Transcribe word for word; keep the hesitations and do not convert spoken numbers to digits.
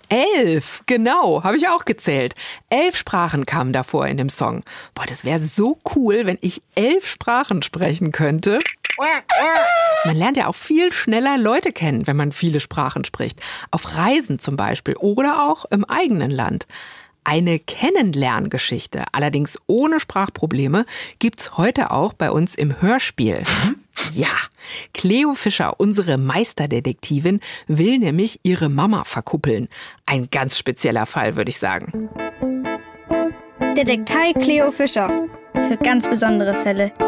Elf, genau, habe ich auch gezählt. Elf Sprachen kamen davor in dem Song. Boah, das wäre so cool, wenn ich elf Sprachen sprechen könnte. Man lernt ja auch viel schneller Leute kennen, wenn man viele Sprachen spricht. Auf Reisen zum Beispiel oder auch im eigenen Land. Eine Kennenlerngeschichte, allerdings ohne Sprachprobleme, gibt's heute auch bei uns im Hörspiel. Ja, Cleo Fischer, unsere Meisterdetektivin, will nämlich ihre Mama verkuppeln. Ein ganz spezieller Fall, würde ich sagen. Detektei Cleo Fischer. Für ganz besondere Fälle.